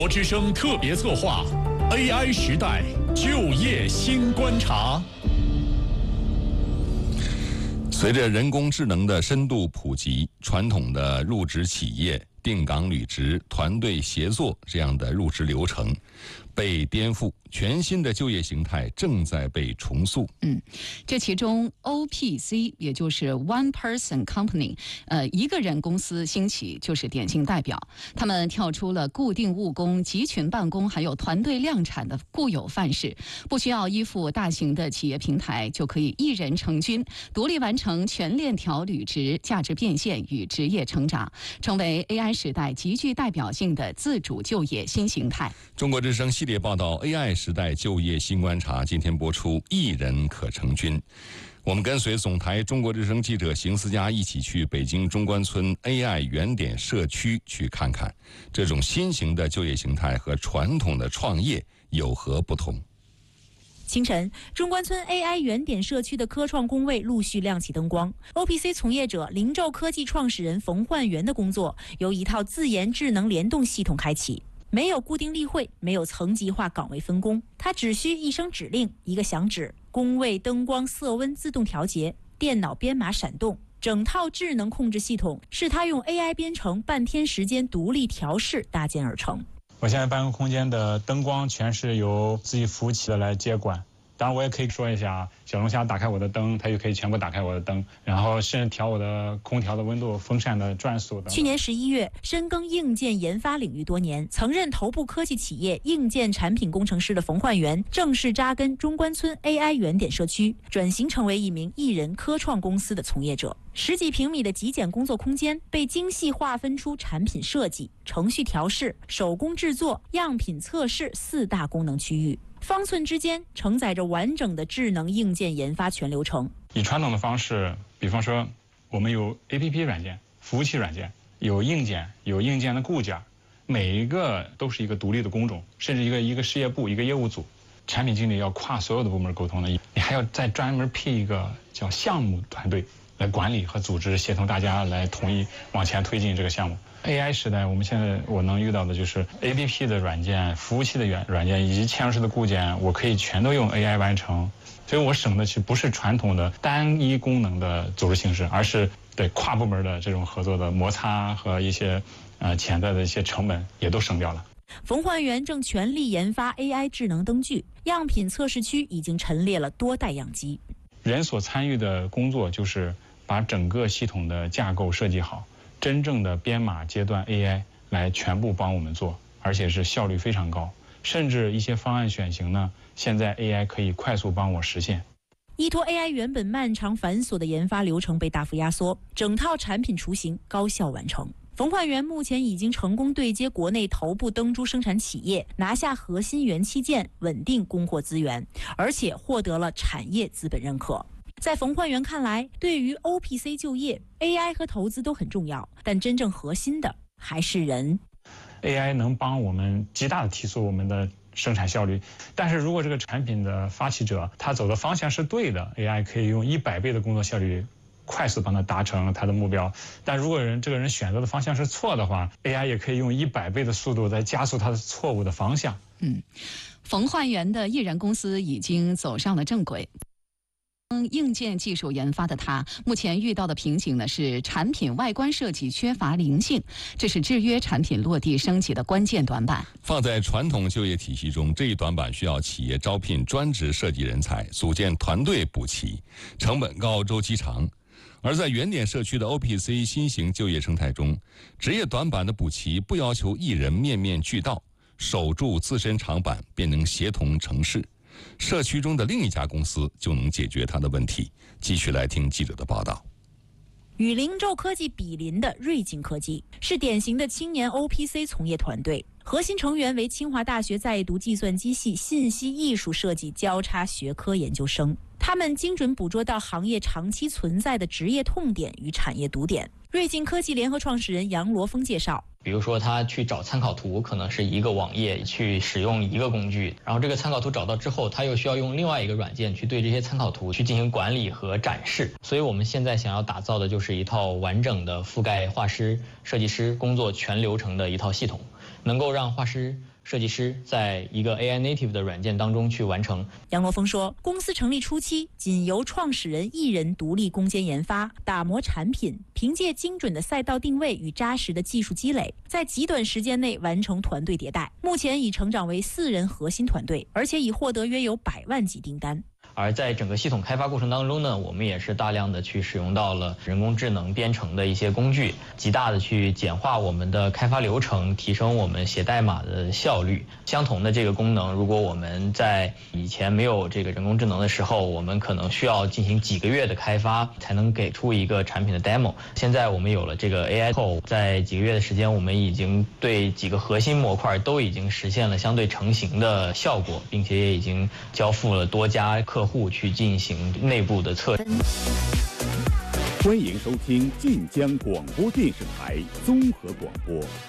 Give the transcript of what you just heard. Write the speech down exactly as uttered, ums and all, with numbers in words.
国之声特别策划 A I 时代就业新观察。随着人工智能的深度普及，传统的入职企业、定岗履职、团队协作这样的入职流程被颠覆，全新的就业形态正在被重塑。 嗯，这其中 O P C 也就是 One Person Company， 呃，一个人公司兴起就是典型代表。他们跳出了固定务工、集群办公还有团队量产的固有范式，不需要依附大型的企业平台，就可以一人成军，独立完成全链条履职、价值变现与职业成长，成为 A I 时代极具代表性的自主就业新形态。 中国之声系列报道 A I 时代就业新观察，今天播出一人可成军。我们跟随总台中国之声记者邢思佳一起去北京中关村 A I 原点社区去看看，这种新型的就业形态和传统的创业有何不同。 清晨，中关村 A I 原点社区的科创工位陆续亮起灯光。O P C 从业者灵宙科技创始人冯焕元的工作由一套自研智能联动系统开启。没有固定例会，没有层级化岗位分工，它只需一声指令，一个响指，工位灯光色温自动调节，电脑编码闪动，整套智能控制系统是它用 A I 编程半天时间独立调试搭建而成。 我现在办公空间的灯光全是由自己服务器的来接管。当然我也可以说一下，小龙虾打开我的灯，它就可以全部打开我的灯，然后甚至调我的空调的温度、风扇的转速等。 去年十一月，深耕硬件研发领域多年，曾任头部科技企业硬件产品工程师的冯焕元，正式扎根中关村 A I 原点社区，转型成为一名艺人科创公司的从业者。十几平米的极简工作空间被精细划分出产品设计、程序调试、手工制作、样品测试四大功能区域。方寸之间承载着完整的智能硬件研发全流程。 以传统的方式，比方说我们有 A P P 软件、服务器软件，有硬件，有硬件的固件，每一个都是一个独立的工种，甚至一个一个事业部、一个业务组，产品经理要跨所有的部门沟通的，你还要再专门配一个叫项目团队来管理和组织，协同大家来统一往前推进这个项目。A I 时代，我们现在我能遇到的就是 A P P 的软件、服务器的软软件以及嵌入式的固件，我可以全都用 A I 完成，所以我省的其实不是传统的单一功能的组织形式，而是对跨部门的这种合作的摩擦和一些呃潜在的一些成本也都省掉了。 冯焕元正全力研发 A I 智能灯具，样品测试区已经陈列了多代样机。 人所参与的工作就是把整个系统的架构设计好。真正的编码阶段 A I 来全部帮我们做，而且是效率非常高，甚至一些方案选型呢，现在 A I 可以快速帮我实现。 依托 A I 原本漫长繁琐的研发流程被大幅压缩，整套产品雏形高效完成。冯焕元目前已经成功对接国内头部灯珠生产企业，拿下核心元器件，稳定供货资源，而且获得了产业资本认可。在冯焕元看来，对于 O P C 就业 ，A I 和投资都很重要，但真正核心的还是人。 A I 能帮我们极大的提速我们的生产效率，但是如果这个产品的发起者他走的方向是对的 ，A I 可以用一百倍的工作效率快速帮他达成他的目标。但如果人这个人选择的方向是错的话 ，A I 也可以用一百倍的速度来加速他的错误的方向。 嗯，冯焕元的艺人公司已经走上了正轨。硬件技术研发的他，目前遇到的瓶颈呢是产品外观设计缺乏灵性，这是制约产品落地升级的关键短板。 放在传统就业体系中，这一短板需要企业招聘专职设计人才，组建团队补齐，成本高，周期长。而在原点社区的 O P C 新型就业生态中，职业短板的补齐不要求艺人面面俱到，守住自身长板便能协同成事。社区中的另一家公司就能解决他的问题。继续来听记者的报道。 与灵宙科技比邻的瑞金科技是典型的青年 O P C 从业团队，核心成员为清华大学在读计算机系信息艺术设计交叉学科研究生，他们精准捕捉到行业长期存在的职业痛点与产业堵点。瑞金科技联合创始人杨罗峰介绍， 比如说他去找参考图，可能是一个网页去使用一个工具，然后这个参考图找到之后，他又需要用另外一个软件去对这些参考图去进行管理和展示。所以我们现在想要打造的就是一套完整的覆盖画师、设计师工作全流程的一套系统，能够让画师设计师在一个 A I native 的软件当中去完成。 杨罗峰说，公司成立初期仅由创始人一人独立攻坚研发、打磨产品，凭借精准的赛道定位与扎实的技术积累，在极短时间内完成团队迭代。目前已成长为四人核心团队，而且已获得约有百万级订单。 而在整个系统开发过程当中呢，我们也是大量的去使用到了人工智能编程的一些工具，极大的去简化我们的开发流程，提升我们写代码的效率。相同的这个功能，如果我们在以前没有这个人工智能的时候，我们可能需要进行几个月的开发才能给出一个产品的 demo。现在我们有了这个 A I code， 在几个月的时间，我们已经对几个核心模块都已经实现了相对成型的效果，并且也已经交付了多家客户去进行内部的测试。 欢迎收听晋江广播电视台综合广播。